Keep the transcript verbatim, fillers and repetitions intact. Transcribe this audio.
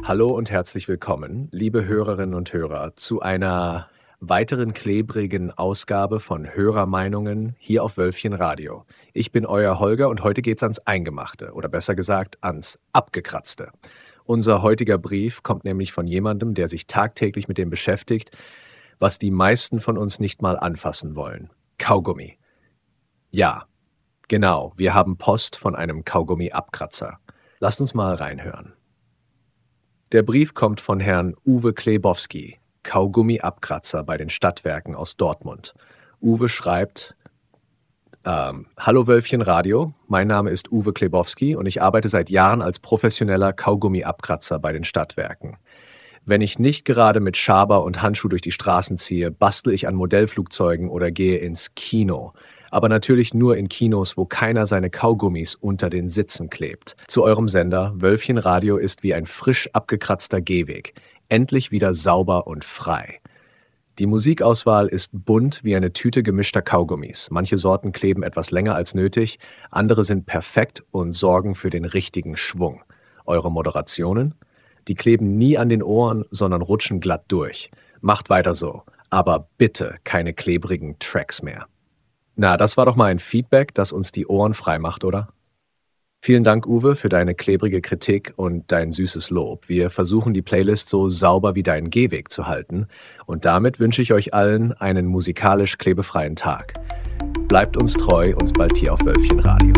Hallo und herzlich willkommen, liebe Hörerinnen und Hörer, zu einer weiteren klebrigen Ausgabe von Hörermeinungen hier auf Wölfchen Radio. Ich bin euer Holger und heute geht's ans Eingemachte oder besser gesagt ans Abgekratzte. Unser heutiger Brief kommt nämlich von jemandem, der sich tagtäglich mit dem beschäftigt, was die meisten von uns nicht mal anfassen wollen. Kaugummi. Ja, genau, wir haben Post von einem Kaugummi-Abkratzer. Lasst uns mal reinhören. Der Brief kommt von Herrn Uwe Klebowski, Kaugummi-Abkratzer bei den Stadtwerken aus Dortmund. Uwe schreibt, ähm, Hallo Wölfchen Radio, mein Name ist Uwe Klebowski und ich arbeite seit Jahren als professioneller Kaugummi-Abkratzer bei den Stadtwerken. Wenn ich nicht gerade mit Schaber und Handschuh durch die Straßen ziehe, bastle ich an Modellflugzeugen oder gehe ins Kino. Aber natürlich nur in Kinos, wo keiner seine Kaugummis unter den Sitzen klebt. Zu eurem Sender, Wölfchen Radio ist wie ein frisch abgekratzter Gehweg. Endlich wieder sauber und frei. Die Musikauswahl ist bunt wie eine Tüte gemischter Kaugummis. Manche Sorten kleben etwas länger als nötig, andere sind perfekt und sorgen für den richtigen Schwung. Eure Moderationen? Die kleben nie an den Ohren, sondern rutschen glatt durch. Macht weiter so, aber bitte keine klebrigen Tracks mehr. Na, das war doch mal ein Feedback, das uns die Ohren frei macht, oder? Vielen Dank, Uwe, für deine klebrige Kritik und dein süßes Lob. Wir versuchen, die Playlist so sauber wie deinen Gehweg zu halten. Und damit wünsche ich euch allen einen musikalisch klebefreien Tag. Bleibt uns treu und bald hier auf Wölfchen Radio.